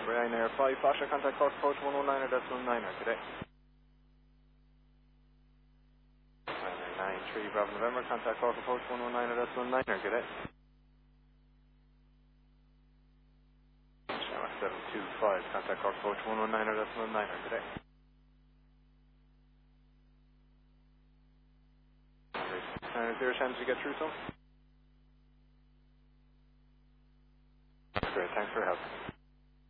Ryanair 5, Foster, contact course approach 119er, that's 19er today. Ryanair 93, Bravo November, contact course approach 119er, that's 19er today. Shamrock 725, contact course approach 119er, that's 19er today. Is there a chance to get through some? Great, thanks for your help.